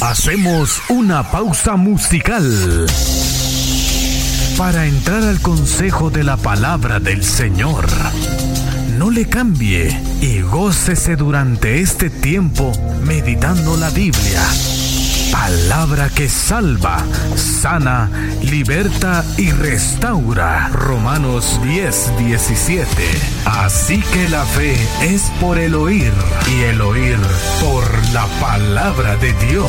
Hacemos una pausa musical para entrar al consejo de la palabra del Señor. No le cambie y gócese durante este tiempo meditando la Biblia. Palabra que salva, sana, liberta y restaura. Romanos 10:17. Así que la fe es por el oír y el oír por la palabra de Dios.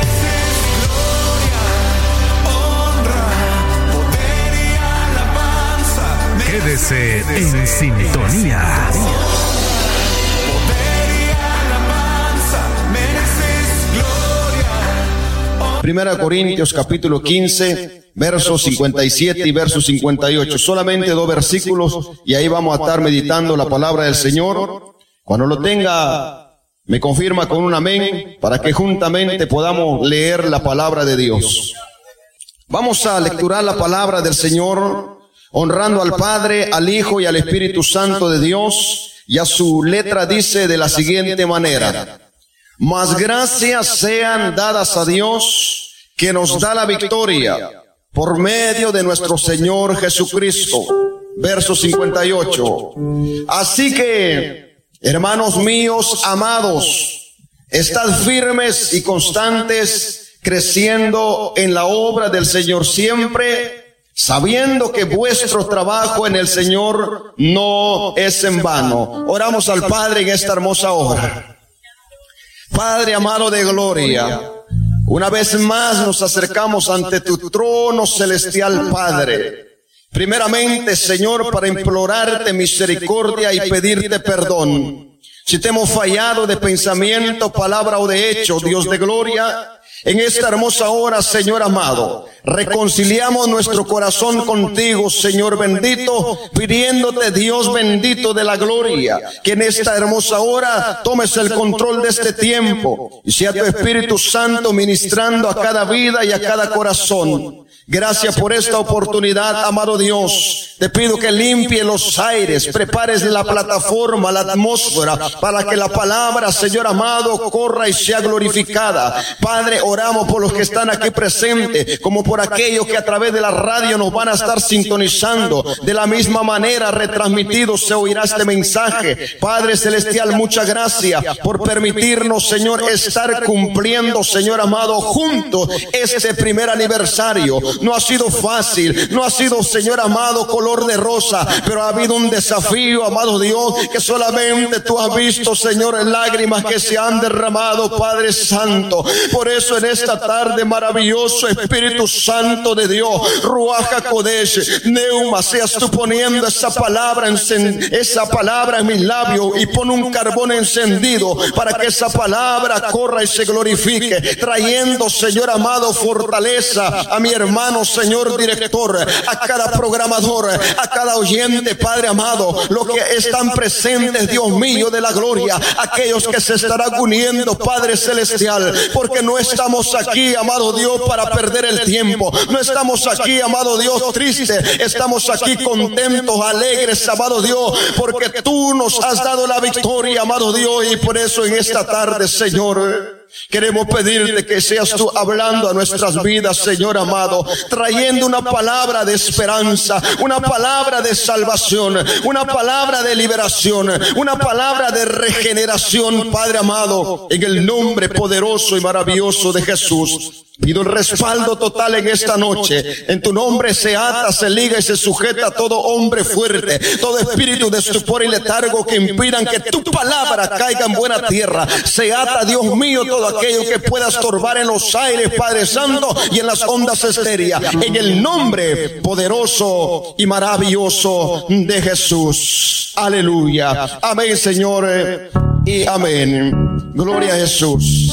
Quédese en sintonía. Primera Corintios capítulo 15, versos 57 y verso 58. Solamente 2 versículos y ahí vamos a estar meditando la palabra del Señor. Cuando lo tenga, me confirma con un amén para que juntamente podamos leer la palabra de Dios. Vamos a lecturar la palabra del Señor, honrando al Padre, al Hijo y al Espíritu Santo de Dios. Y a su letra dice de la siguiente manera: mas gracias sean dadas a Dios, que nos da la victoria por medio de nuestro Señor Jesucristo. Verso 58. Así que, hermanos míos amados, estad firmes y constantes, creciendo en la obra del Señor siempre, sabiendo que vuestro trabajo en el Señor no es en vano. Oramos al Padre en esta hermosa hora. Padre amado de gloria, una vez más nos acercamos ante tu trono celestial, Padre. Primeramente, Señor, para implorarte misericordia y pedirte perdón. Si te hemos fallado de pensamiento, palabra o de hecho, Dios de gloria, en esta hermosa hora, Señor amado, reconciliamos nuestro corazón contigo, Señor bendito, pidiéndote, Dios bendito de la gloria, que en esta hermosa hora tomes el control de este tiempo y sea tu Espíritu Santo ministrando a cada vida y a cada corazón. Gracias por esta oportunidad, amado Dios. Te pido que limpie los aires, prepares la plataforma, la atmósfera, para que la palabra, Señor amado, corra y sea glorificada. Padre, oramos por los que están aquí presentes, como por aquellos que a través de la radio nos van a estar sintonizando. De la misma manera, retransmitido se oirá este mensaje. Padre celestial, muchas gracias por permitirnos, Señor, estar cumpliendo, Señor amado, juntos este primer aniversario. No ha sido fácil, no ha sido, Señor amado, color de rosa, pero ha habido un desafío, amado Dios, que solamente tú has visto, Señor, lágrimas que se han derramado, Padre Santo. Por eso en esta tarde, maravilloso Espíritu Santo de Dios, Ruach HaKodesh, Neuma, seas tú poniendo esa palabra en mis labios y pon un carbón encendido para que esa palabra corra y se glorifique, trayendo, Señor amado, fortaleza a mi hermano, Señor director, a cada programador, a cada oyente, Padre amado, los que están presentes, Dios mío de la gloria, aquellos que se estarán uniendo, Padre celestial, porque no estamos aquí, amado Dios, para perder el tiempo, no estamos aquí, amado Dios, tristes, estamos aquí contentos, alegres, amado Dios, porque tú nos has dado la victoria, amado Dios, y por eso en esta tarde, Señor, queremos pedirte que seas tú hablando a nuestras vidas, Señor amado, trayendo una palabra de esperanza, una palabra de salvación, una palabra de liberación, una palabra de regeneración, Padre amado, en el nombre poderoso y maravilloso de Jesús. Pido el respaldo total en esta noche. En tu nombre se ata, se liga y se sujeta a todo hombre fuerte, todo espíritu de estupor y letargo que impidan que tu palabra caiga en buena tierra. Se ata, Dios mío, todo aquello que pueda estorbar en los aires, Padre Santo, y en las ondas estéreas. En el nombre poderoso y maravilloso de Jesús. Aleluya. Amén, Señor, y amén. Gloria a Jesús.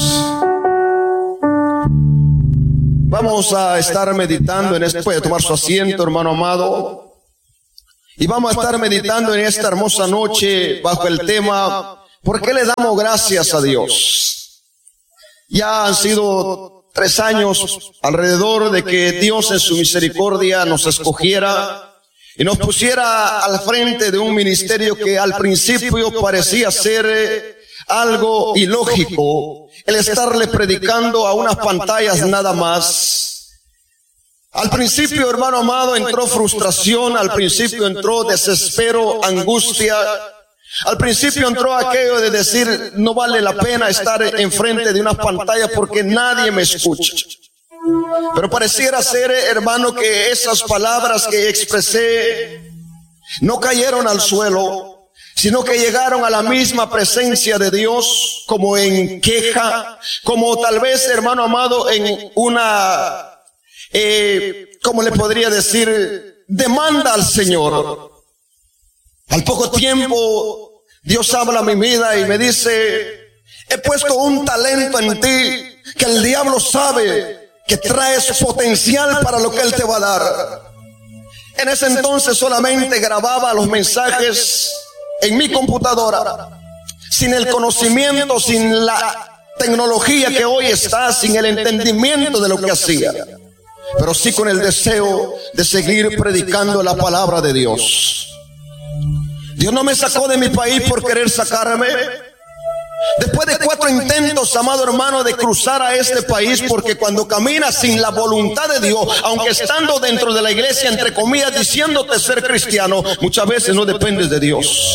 Vamos a estar meditando en esto. Puede tomar su asiento, hermano amado. Y vamos a estar meditando en esta hermosa noche bajo el tema: ¿por qué le damos gracias a Dios? Ya han sido 3 años alrededor de que Dios en su misericordia nos escogiera y nos pusiera al frente de un ministerio que al principio parecía ser algo ilógico el estarle predicando a unas pantallas nada más. Al principio, hermano amado, entró frustración, al principio entró desespero, angustia. Al principio entró aquello de decir, no vale la pena estar enfrente de unas pantallas porque nadie me escucha. Pero pareciera ser, hermano, que esas palabras que expresé no cayeron al suelo, sino que llegaron a la misma presencia de Dios, como en queja, como tal vez, hermano amado, en una, ¿cómo le podría decir? Demanda al Señor. Al poco tiempo, Dios habla a mi vida y me dice, he puesto un talento en ti que el diablo sabe que traes potencial para lo que Él te va a dar. En ese entonces solamente grababa los mensajes en mi computadora, sin el conocimiento, sin la tecnología que hoy está, sin el entendimiento de lo que hacía, pero sí con el deseo de seguir predicando la palabra de Dios. Dios no me sacó de mi país por querer sacarme. Después de 4 intentos, amado hermano, de cruzar a este país, porque cuando caminas sin la voluntad de Dios, aunque estando dentro de la iglesia, entre comillas, diciéndote ser cristiano, muchas veces no dependes de Dios.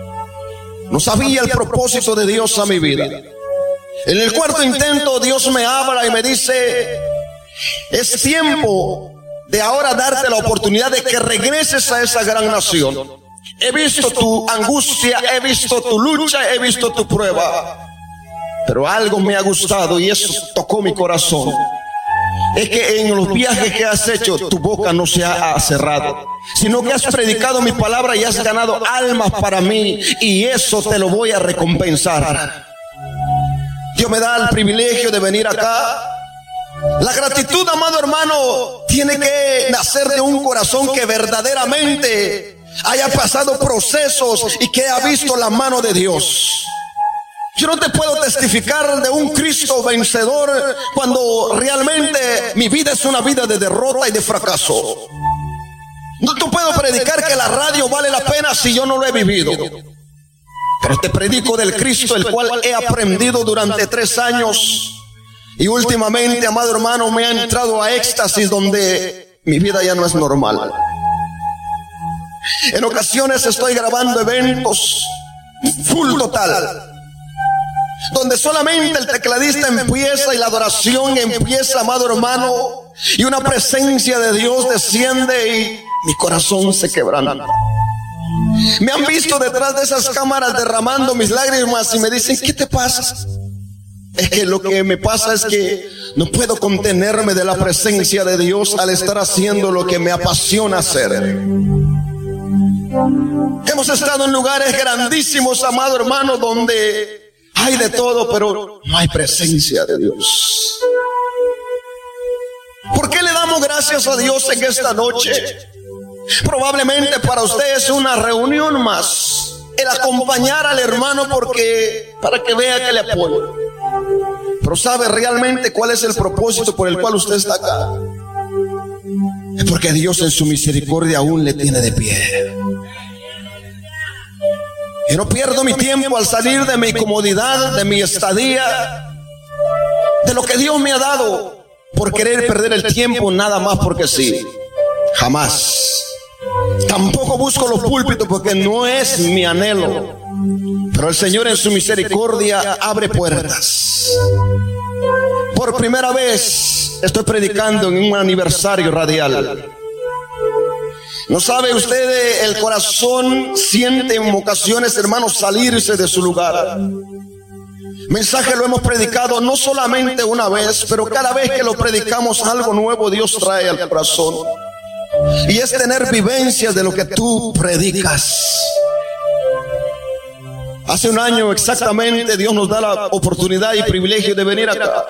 No sabía el propósito de Dios a mi vida. En el 4º intento, Dios me habla y me dice, es tiempo de ahora darte la oportunidad de que regreses a esa gran nación. He visto tu angustia, he visto tu lucha, he visto tu prueba, pero algo me ha gustado y eso tocó mi corazón. Es que en los viajes que has hecho, tu boca no se ha cerrado, sino que has predicado mi palabra y has ganado almas para mí, y eso te lo voy a recompensar. Dios me da el privilegio de venir acá. La gratitud, amado hermano, tiene que nacer de un corazón que verdaderamente haya pasado procesos y que ha visto la mano de Dios. Yo no te puedo testificar de un Cristo vencedor cuando realmente mi vida es una vida de derrota y de fracaso. No te puedo predicar que la radio vale la pena si yo no lo he vivido. Pero te predico del Cristo el cual he aprendido durante 3 años. Y últimamente, amado hermano, me ha entrado a éxtasis donde mi vida ya no es normal. En ocasiones estoy grabando eventos full total, donde solamente el tecladista empieza y la adoración empieza, amado hermano, y una presencia de Dios desciende y mi corazón se quebranta. Me han visto detrás de esas cámaras derramando mis lágrimas y me dicen, ¿qué te pasa? Es que lo que me pasa es que no puedo contenerme de la presencia de Dios al estar haciendo lo que me apasiona hacer. Hemos estado en lugares grandísimos, amado hermano, donde hay de todo, pero no hay presencia de Dios. ¿Por qué le damos gracias a Dios en esta noche? Probablemente para usted es una reunión más, el acompañar al hermano para que vea que le apoya. Pero ¿sabe realmente cuál es el propósito por el cual usted está acá? Es porque Dios en su misericordia aún le tiene de pie. Y no pierdo mi tiempo al salir de mi comodidad, de mi estadía, de lo que Dios me ha dado, por querer perder el tiempo nada más porque sí. Jamás. Tampoco busco los púlpitos porque no es mi anhelo. Pero el Señor en su misericordia abre puertas. Por primera vez estoy predicando en un aniversario radial. ¿No sabe usted? El corazón siente en ocasiones, hermanos, salirse de su lugar. Mensaje lo hemos predicado no solamente una vez, pero cada vez que lo predicamos algo nuevo Dios trae al corazón. Y es tener vivencias de lo que tú predicas. Hace un año exactamente Dios nos da la oportunidad y privilegio de venir acá.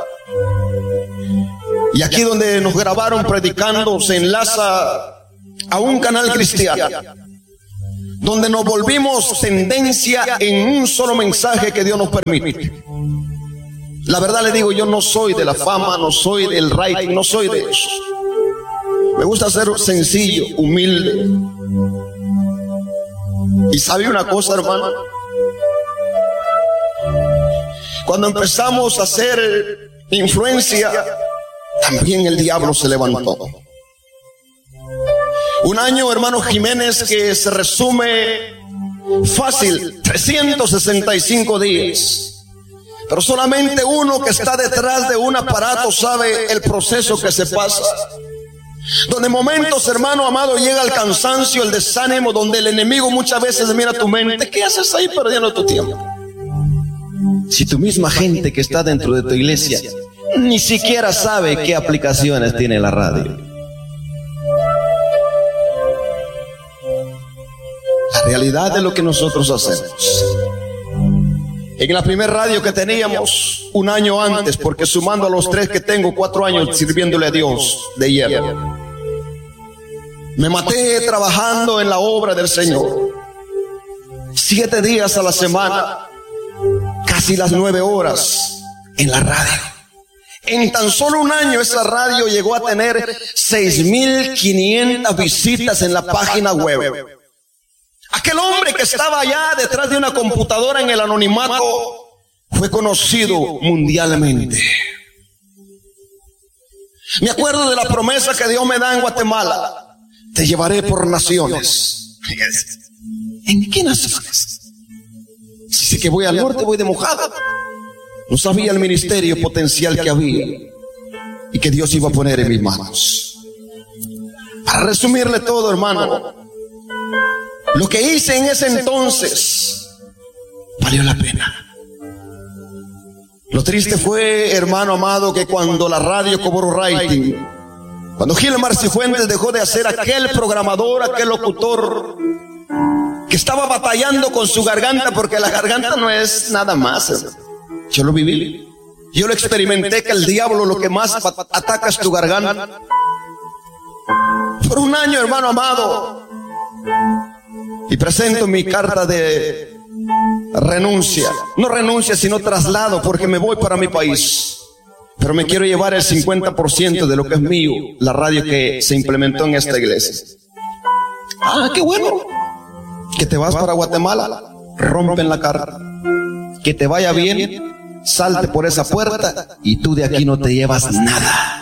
Y aquí donde nos grabaron predicando se enlaza a un canal cristiano, donde nos volvimos tendencia en un solo mensaje que Dios nos permite. La verdad le digo, yo no soy de la fama, no soy del rating, no soy de eso. Me gusta ser sencillo, humilde. Y sabe una cosa, hermano, cuando empezamos a hacer influencia, también el diablo se levantó. Un año, hermano Jiménez, que se resume fácil, 365 días. Pero solamente uno que está detrás de un aparato sabe el proceso que se pasa. Donde momentos, hermano amado, llega el cansancio, el desánimo, donde el enemigo muchas veces mira tu mente. ¿Qué haces ahí perdiendo tu tiempo? Si tu misma gente que está dentro de tu iglesia ni siquiera sabe qué aplicaciones tiene la radio. La realidad de lo que nosotros hacemos. En la primera radio que teníamos un año antes, porque sumando a los 3 que tengo, 4 años sirviéndole a Dios de hierro. Me maté trabajando en la obra del Señor. 7 días a la semana, casi las 9 horas en la radio. En tan solo un año esa radio llegó a tener 6,500 visitas en la página web. Aquel hombre que estaba allá detrás de una computadora en el anonimato fue conocido mundialmente. Me acuerdo de la promesa que Dios me da en Guatemala: te llevaré por naciones. ¿En qué naciones? Si sé que voy al norte, voy de mojada. No sabía el ministerio potencial que había y que Dios iba a poner en mis manos. Para resumirle todo, hermano, lo que hice en ese entonces valió la pena. Lo triste fue, hermano amado, que cuando la radio cobró rating, cuando Gilmar Cifuentes dejó de hacer aquel programador, aquel locutor que estaba batallando con su garganta, porque la garganta no es nada más, hermano. Yo lo viví, yo lo experimenté, que el diablo lo que más ataca es tu garganta. Por un año, hermano amado, y presento mi carta de renuncia. No renuncia, sino traslado, porque me voy para mi país. Pero me quiero llevar el 50% de lo que es mío, la radio que se implementó en esta iglesia. Ah, qué bueno. Que te vas para Guatemala, rompen la carta. Que te vaya bien, salte por esa puerta y tú de aquí no te llevas nada.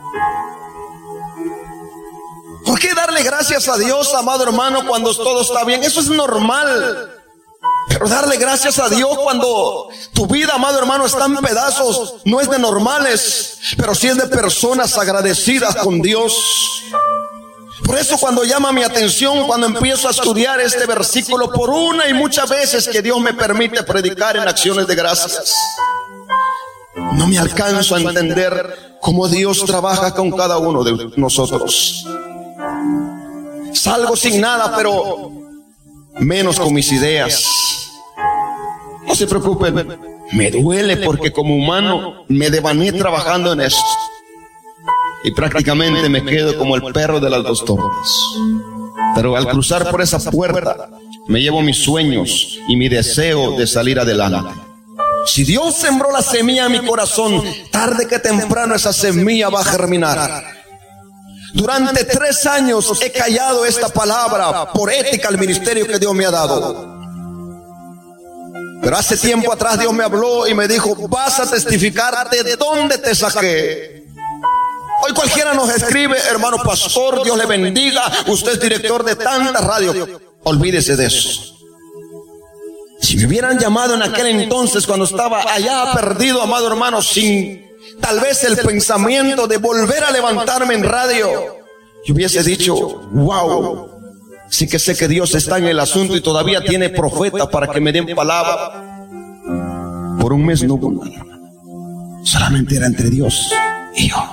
¿Por qué darle gracias a Dios, amado hermano, cuando todo está bien? Eso es normal. Pero darle gracias a Dios cuando tu vida, amado hermano, está en pedazos, no es de normales, pero sí es de personas agradecidas con Dios. Por eso cuando llama mi atención, cuando empiezo a estudiar este versículo, por una y muchas veces que Dios me permite predicar en acciones de gracias, no me alcanzo a entender cómo Dios trabaja con cada uno de nosotros. Salgo sin nada, pero menos con mis ideas. No se preocupen, me duele porque como humano me devané trabajando en esto. Y prácticamente me quedo como el perro de las 2 tortas. Pero al cruzar por esa puerta, me llevo mis sueños y mi deseo de salir adelante. Si Dios sembró la semilla en mi corazón, tarde que temprano esa semilla va a germinar. Durante 3 años he callado esta palabra por ética al ministerio que Dios me ha dado. Pero hace tiempo atrás Dios me habló y me dijo: vas a testificar de dónde te saqué. Hoy cualquiera nos escribe: hermano pastor, Dios le bendiga, usted es director de tanta radio. Olvídese de eso. Si me hubieran llamado en aquel entonces, cuando estaba allá perdido, amado hermano, sin tal vez el pensamiento de volver a levantarme en radio, yo hubiese dicho: wow, sí que sé que Dios está en el asunto y todavía tiene profeta para que me den palabra. Por un mes no hubo nada, solamente era entre Dios y yo.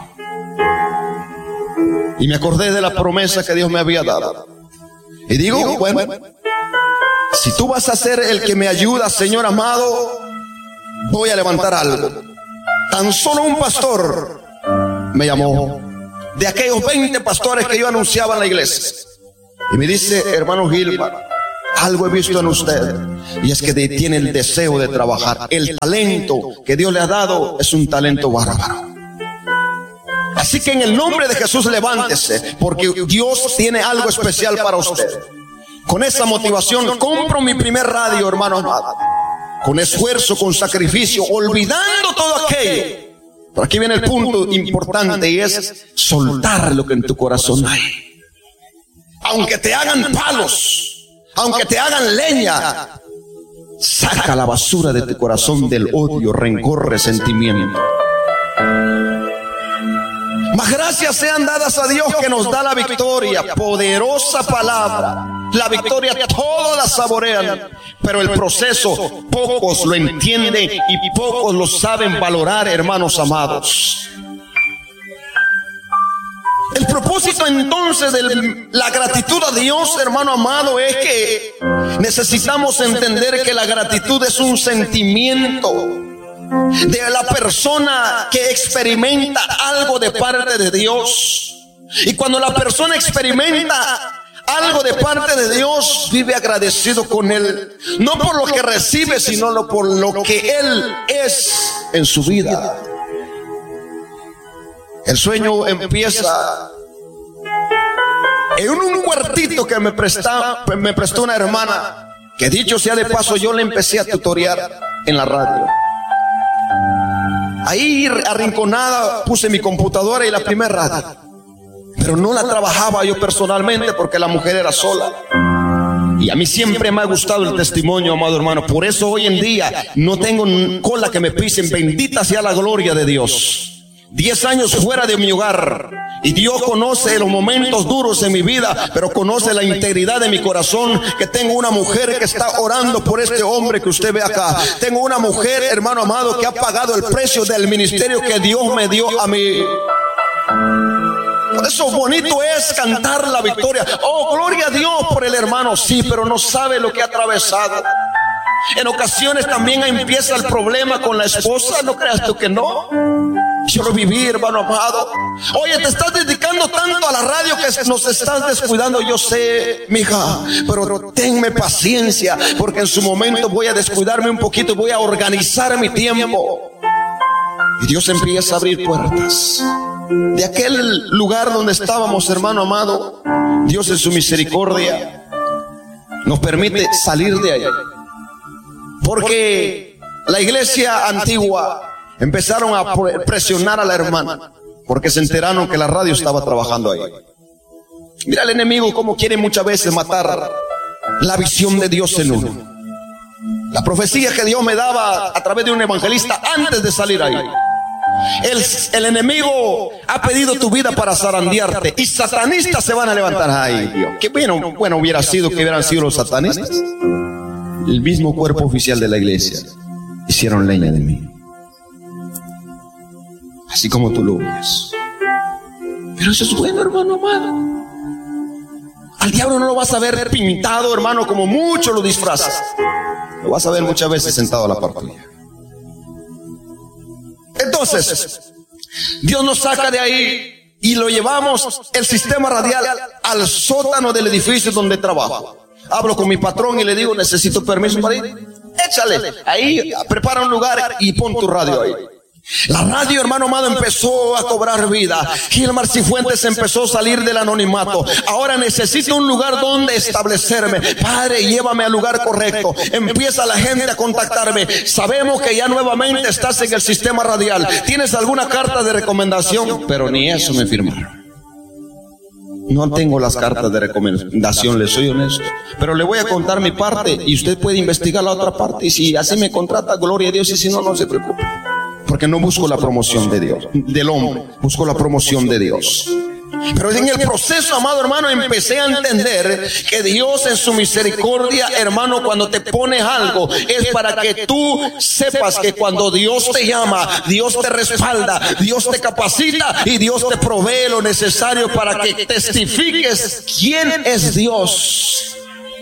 Y me acordé de la promesa que Dios me había dado. Y digo, bueno, si tú vas a ser el que me ayuda, Señor amado, voy a levantar algo. Tan solo un pastor me llamó, de aquellos 20 pastores que yo anunciaba en la iglesia, y me dice: hermano Gilmar, algo he visto en usted, y es que tiene el deseo de trabajar. El talento que Dios le ha dado es un talento bárbaro. Así que en el nombre de Jesús levántese, porque Dios tiene algo especial para usted. Con esa motivación compro mi primer radio, hermano amado. con esfuerzo, con sacrificio, olvidando todo aquello. Pero aquí viene el punto importante y es soltar lo que en tu corazón hay. Aunque te hagan palos, aunque te hagan leña, saca la basura de tu corazón del odio, rencor, resentimiento. Mas gracias sean dadas a Dios que nos da la victoria. Poderosa palabra. La victoria todos la saborean, pero el proceso pocos lo entienden y pocos lo saben valorar, hermanos amados. El propósito entonces de la gratitud a Dios, hermano amado, es que necesitamos entender que la gratitud es un sentimiento de la persona que experimenta algo de parte de Dios. Y cuando la persona experimenta algo de parte de Dios, vive agradecido con Él, no por lo que recibe, sino por lo que Él es en su vida. El sueño empieza en un cuartito que me prestó una hermana, que dicho sea de paso, yo le empecé a tutorear en la radio. Ahí arrinconada puse mi computadora y la primera radio, pero no la trabajaba yo personalmente porque la mujer era sola. Y a mí siempre me ha gustado el testimonio, amado hermano. Por eso hoy en día no tengo cola que me pisen. Bendita sea la gloria de Dios. 10 años fuera de mi hogar, y Dios conoce los momentos duros en mi vida, pero conoce la integridad de mi corazón, que tengo una mujer que está orando por este hombre que usted ve acá. Tengo una mujer, hermano amado, que ha pagado el precio del ministerio que Dios me dio a mí. Por eso bonito es cantar la victoria. Oh, gloria a Dios por el hermano, sí, pero no sabe lo que ha atravesado. En ocasiones también empieza el problema con la esposa, no creas tú que no. Yo lo viví, hermano amado. Oye, te estás dedicando tanto a la radio que nos estás descuidando. Yo sé, mija, pero tenme paciencia, porque en su momento voy a descuidarme un poquito y voy a organizar mi tiempo. Y Dios empieza a abrir puertas. De aquel lugar donde estábamos, hermano amado, Dios en su misericordia nos permite salir de ahí. Porque la iglesia antigua empezaron a presionar a la hermana, porque se enteraron que la radio estaba trabajando ahí. Mira el enemigo cómo quiere muchas veces matar la visión de Dios en uno. La profecía que Dios me daba a través de un evangelista antes de salir ahí. El enemigo ha pedido tu vida para zarandearte, y satanistas se van a levantar. Ay, Dios, qué bueno hubiera sido que hubieran sido los satanistas. El mismo cuerpo oficial de la iglesia hicieron leña de mí, así como tú lo ves. Pero eso es bueno, hermano amado. Al diablo no lo vas a ver pintado, hermano, como mucho lo disfrazas. Lo vas a ver muchas veces sentado a la par tuya. Entonces, Dios nos saca de ahí y lo llevamos, el sistema radial, al sótano del edificio donde trabajo. Hablo con mi patrón y le digo, necesito permiso para ir. Échale, ahí prepara un lugar y pon tu radio ahí. La radio, hermano amado, empezó a cobrar vida. Gilmar Cifuentes empezó a salir del anonimato. Ahora necesito un lugar donde establecerme. Padre, llévame al lugar correcto. Empieza la gente a contactarme. Sabemos que ya nuevamente estás en el sistema radial. ¿Tienes alguna carta de recomendación? Pero ni eso me firmaron. No tengo las cartas de recomendación, le soy honesto. Pero le voy a contar mi parte y usted puede investigar la otra parte. Y si así me contrata, gloria a Dios. Y si no, no se preocupe. Porque no busco la promoción de Dios, del hombre, busco la promoción de Dios. Pero en el proceso, amado hermano, empecé a entender que Dios en su misericordia, hermano, cuando te pone algo, es para que tú sepas que cuando Dios te llama, Dios te respalda, Dios te capacita y Dios te provee lo necesario para que testifiques quién es Dios.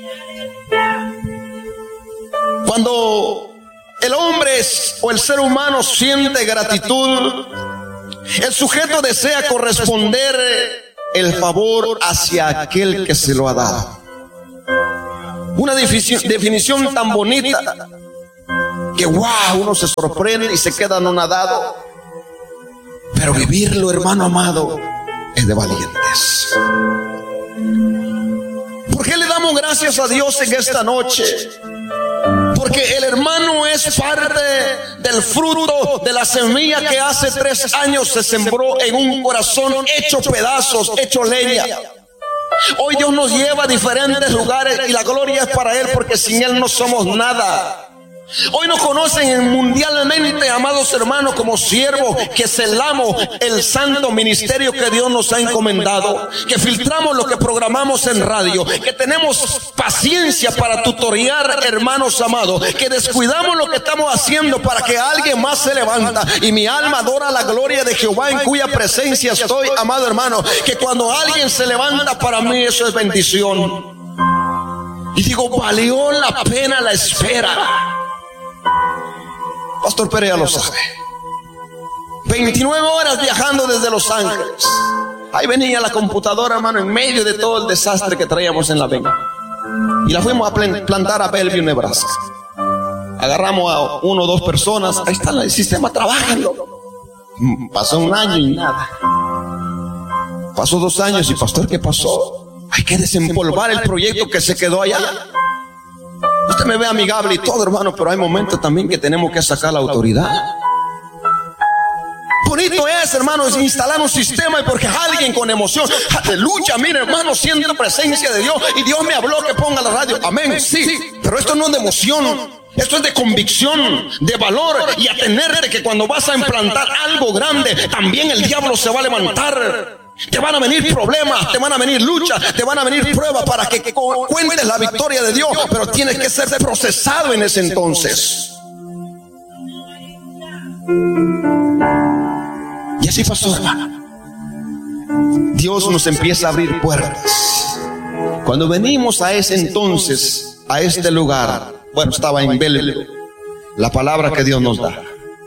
Cuando el hombre o el ser humano siente gratitud, el sujeto desea corresponder el favor hacia aquel que se lo ha dado. Una definición tan bonita que uno se sorprende y se queda anonadado. Pero vivirlo, hermano amado, es de valientes. ¿Por qué le damos gracias a Dios en esta noche? Porque el hermano es parte del fruto de la semilla que hace 3 años se sembró en un corazón hecho pedazos, hecho leña. Hoy Dios nos lleva a diferentes lugares y la gloria es para Él, porque sin Él no somos nada. Hoy nos conocen mundialmente, amados hermanos, como siervos que celamos el santo ministerio que Dios nos ha encomendado, que filtramos lo que programamos en radio, que tenemos paciencia para tutorear, hermanos amados, que descuidamos lo que estamos haciendo para que alguien más se levanta. Y mi alma adora la gloria de Jehová, en cuya presencia estoy, amado hermano, que cuando alguien se levanta, para mí eso es bendición. Y digo, valió la pena la espera. Pastor Pérez ya lo sabe. 29 horas viajando desde Los Ángeles. Ahí venía la computadora, hermano, en medio de todo el desastre que traíamos en la vena. Y la fuimos a plantar a Bellevue, Nebraska. Agarramos a 1 o 2 personas. Ahí está el sistema trabajando. Pasó 1 año y nada. Pasó 2 años y pastor, ¿qué pasó? Hay que desempolvar el proyecto que se quedó allá. Usted me ve amigable y todo, hermano, pero hay momentos también que tenemos que sacar la autoridad. Bonito es, hermano, es instalar un sistema, y porque alguien con emoción, aleluya, mire, hermano, siento presencia de Dios y Dios me habló que ponga la radio. Amén, sí, pero esto no es de emoción. Esto es de convicción, de valor, y atenerte que cuando vas a implantar algo grande, también el diablo se va a levantar. Te van a venir problemas, te van a venir luchas, te van a venir pruebas para que cuentes la victoria de Dios, pero tienes que ser procesado en ese entonces. Y así pasó, hermano. Dios nos empieza a abrir puertas. Cuando venimos a ese entonces, a este lugar, bueno, estaba en Bellevue, la palabra que Dios nos da: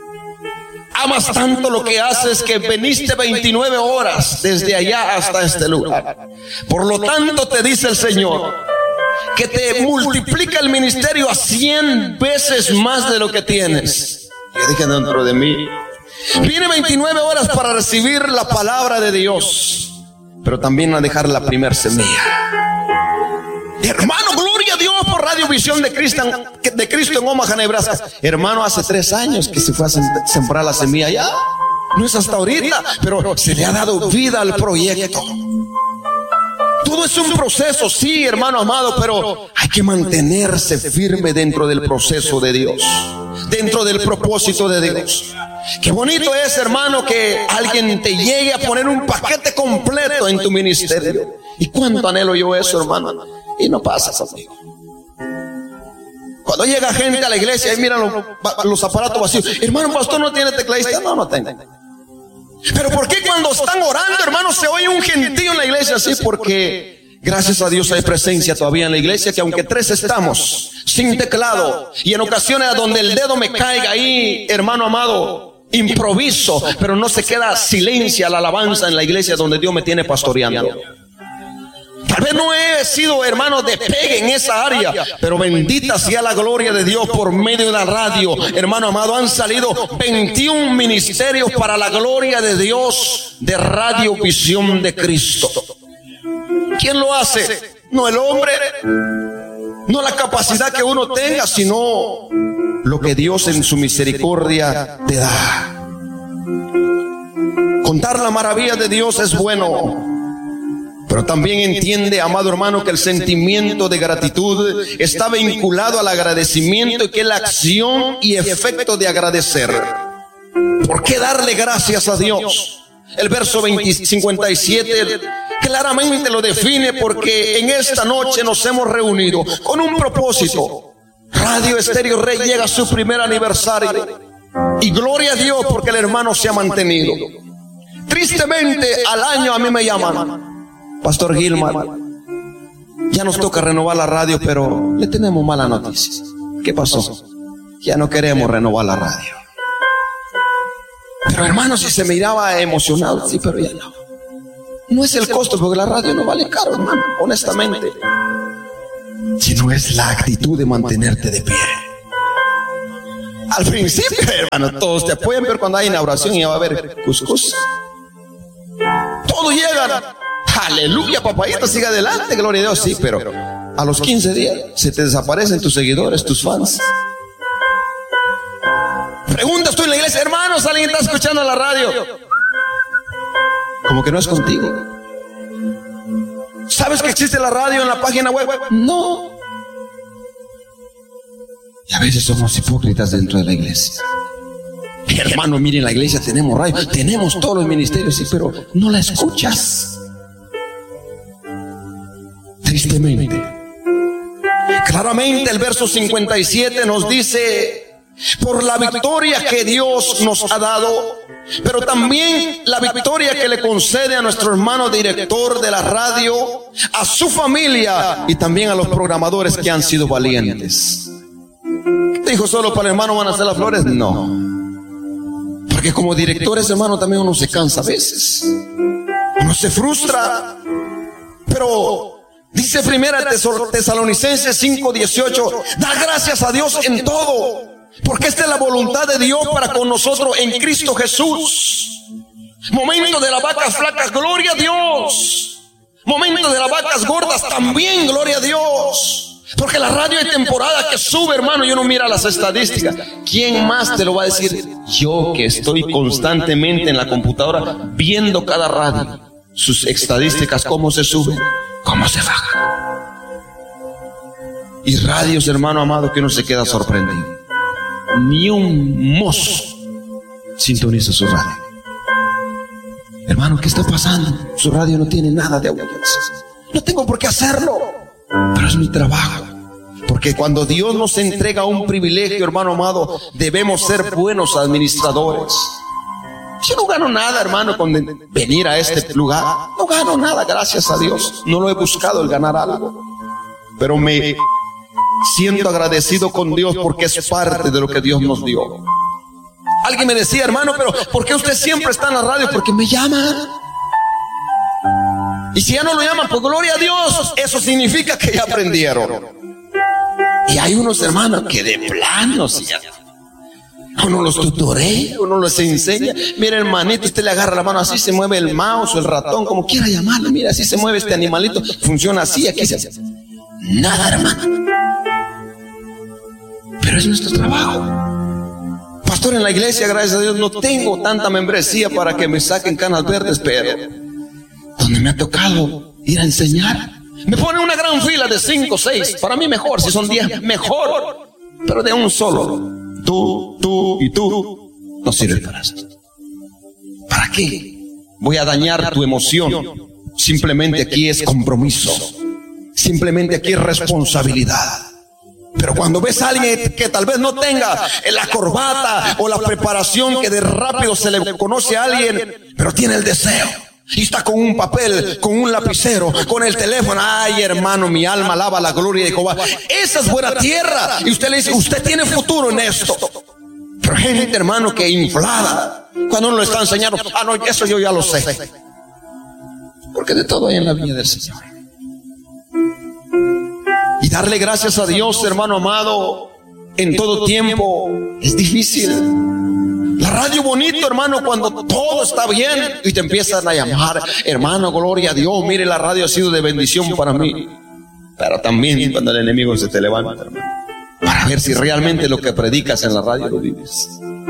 amas tanto lo que haces que veniste 29 horas desde allá hasta este lugar. Por lo tanto, te dice el Señor que te multiplica el ministerio a 100 veces más de lo que tienes. Yo dije dentro de mí, vine 29 horas para recibir la palabra de Dios, pero también a dejar la primer semilla. Hermano, gloria a Dios por Radio Visión de Cristo en Omaha, Nebraska. Hermano, hace 3 años que se fue a sembrar la semilla allá. No es hasta ahorita, pero se le ha dado vida al proyecto. Todo es un proceso, sí, hermano amado, pero hay que mantenerse firme dentro del proceso de Dios, dentro del propósito de Dios. Qué bonito es, hermano, que alguien te llegue a poner un paquete completo en tu ministerio. ¿Y cuánto anhelo yo eso, hermano? Y no pasa conmigo. Cuando llega gente a la iglesia y miran los aparatos vacíos, hermano, pastor, ¿no tiene tecladista? No, no tengo. Pero ¿por qué cuando están orando, hermano, se oye un gentío en la iglesia? Sí, porque gracias a Dios hay presencia todavía en la iglesia, que aunque 3 estamos sin teclado, y en ocasiones a donde el dedo me caiga ahí, hermano amado, improviso, pero no se queda silencio a la alabanza en la iglesia donde Dios me tiene pastoreando. Tal vez no he sido, hermano, de pegue en esa área, pero bendita sea la gloria de Dios por medio de la radio. Hermano amado, han salido 21 ministerios para la gloria de Dios de Radio Visión de Cristo. ¿Quién lo hace? No el hombre, no la capacidad que uno tenga, sino lo que Dios en su misericordia te da. Contar la maravilla de Dios es bueno, pero también entiende, amado hermano, que el sentimiento de gratitud está vinculado al agradecimiento, y que es la acción y efecto de agradecer. ¿Por qué darle gracias a Dios? El verso 57 claramente lo define, porque en esta noche nos hemos reunido con un propósito. Radio Estéreo Rey llega a su primer aniversario, y gloria a Dios porque el hermano se ha mantenido. Tristemente, al año a mí me llaman: Pastor Gilmar, ya nos toca renovar la radio, pero le tenemos mala noticia. ¿Qué pasó? Ya no queremos renovar la radio. Pero hermano, si se miraba emocionado, sí, pero ya no. No es el costo, porque la radio no vale caro, hermano, honestamente. Sino es la actitud de mantenerte de pie. Al principio, hermano, todos te apoyan, pero cuando hay inauguración ya va a haber cuscús. Todos llegan. Aleluya, papayita, siga adelante, gloria a Dios. Sí, pero a los 15 días se te desaparecen tus seguidores, tus fans. Preguntas tú en la iglesia, hermanos, ¿alguien está escuchando la radio? Como que no es contigo. ¿Sabes que existe la radio en la página web? No. Y a veces somos hipócritas dentro de la iglesia. Hermano, miren, en la iglesia tenemos radio, tenemos todos los ministerios, sí, pero no la escuchas. Tristemente. Claramente el verso 57 nos dice: por la victoria que Dios nos ha dado, pero también la victoria que le concede a nuestro hermano director de la radio, a su familia y también a los programadores que han sido valientes. ¿Dijo solo para el hermano van a hacer las flores? No. Porque como directores, hermano, también uno se cansa a veces. Uno se frustra. Pero dice Primera Tesalonicenses 5:18, da gracias a Dios en todo, porque esta es la voluntad de Dios para con nosotros en Cristo Jesús. Momento de las vacas flacas, gloria a Dios. Momento de las vacas gordas, también gloria a Dios. Porque la radio hay temporada que sube, hermano, y uno mira las estadísticas. ¿Quién más te lo va a decir? Yo, que estoy constantemente en la computadora viendo cada radio, sus estadísticas, cómo se suben, cómo se bajan. Y radios, hermano amado, que uno se queda sorprendido. Ni un mozo sintoniza su radio. Hermano, ¿qué está pasando? Su radio no tiene nada de audiencia. No tengo por qué hacerlo, pero es mi trabajo. Porque cuando Dios nos entrega un privilegio, hermano amado, debemos ser buenos administradores. Yo no gano nada, hermano, con venir a este lugar. No gano nada, gracias a Dios. No lo he buscado el ganar algo, pero me siento agradecido con Dios porque es parte de lo que Dios nos dio. Alguien me decía, hermano, pero ¿por qué usted siempre está en la radio? Porque me llaman. Y si ya no lo llaman, pues gloria a Dios, eso significa que ya aprendieron. Y hay unos hermanos que de plano, si ya, uno los tutorea, uno los enseña. Mira, hermanito, usted le agarra la mano, así se mueve el mouse o el ratón, como quiera llamarlo. Mira, así se mueve este animalito, funciona así, aquí se hace. Nada, hermano. Pero es nuestro trabajo. Pastor, en la iglesia, gracias a Dios, no tengo tanta membresía para que me saquen canas verdes, pero donde me ha tocado ir a enseñar, me ponen una gran fila de 5, 6, para mí mejor, si son 10, mejor, pero de un solo, tú y tú, no sirve para eso. ¿Para qué? Voy a dañar tu emoción. Simplemente aquí es compromiso, simplemente aquí es responsabilidad. Pero cuando ves a alguien que tal vez no tenga la corbata o la preparación, que de rápido se le conoce a alguien, pero tiene el deseo, y está con un papel, con un lapicero, con el teléfono, ay hermano, mi alma alaba la gloria de Jehová. Esa es buena tierra. Y usted le dice, usted tiene futuro en esto. Pero hay gente, hermano, que inflada, cuando uno le está enseñando, no, eso yo ya lo sé. Porque de todo hay en la viña del Señor. Y darle gracias a Dios, hermano amado, en todo tiempo es difícil. La radio bonito, hermano, cuando todo está bien y te empiezan a llamar, hermano, gloria a Dios, mire, la radio ha sido de bendición para mí. Pero también cuando el enemigo se te levanta, hermano, para ver si realmente lo que predicas en la radio lo vives.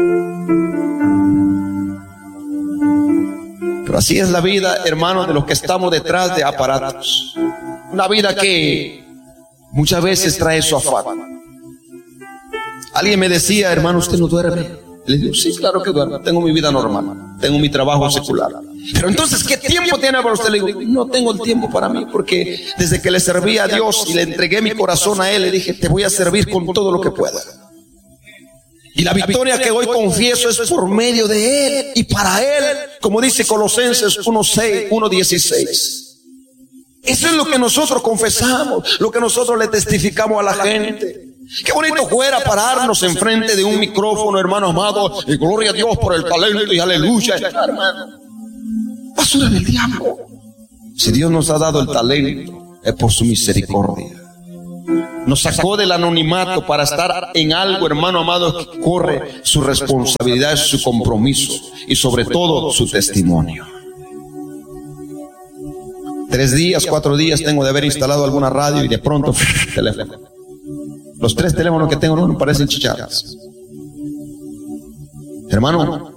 Pero así es la vida, hermano, de los que estamos detrás de aparatos. Una vida que muchas veces trae su afán. Alguien me decía, hermano, ¿usted no duerme? Le digo, sí, claro que duermo, tengo mi vida normal, tengo mi trabajo secular. Pero entonces, ¿qué tiempo tiene para usted? Le digo, no tengo el tiempo para mí, porque desde que le serví a Dios y le entregué mi corazón a Él, le dije, te voy a servir con todo lo que pueda. Y la victoria que hoy confieso es por medio de Él y para Él, como dice Colosenses 1:16. Eso es lo que nosotros confesamos, lo que nosotros le testificamos a la gente. Qué bonito fuera pararnos enfrente de un micrófono, hermano amado, y gloria a Dios por el talento y aleluya, hermano. Basura del diablo. Si Dios nos ha dado el talento, es por su misericordia. Nos sacó del anonimato para estar en algo, hermano amado, que corre su responsabilidad, su compromiso y sobre todo su testimonio. 3 días, 4 días tengo de haber instalado alguna radio y de pronto teléfono. Los 3 teléfonos que tengo no me parecen chicharras. Hermano,